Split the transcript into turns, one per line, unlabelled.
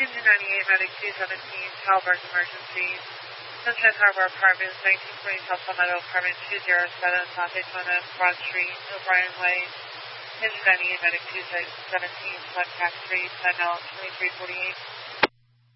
Engine 98, Medic 217, Halliburton Emergency. Sunshine Harbor Apartments, 1920 South Palmetto, Apartment 207, South Daytona, Broad Street, O'Brien Way. Engine 98, Medic 217, Contact Street, Sentinel 2348.